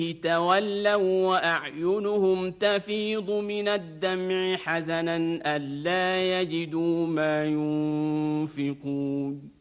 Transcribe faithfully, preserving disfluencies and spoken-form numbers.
تولوا وأعينهم تفيض من الدمع حزنا ألا يجدوا ما ينفقون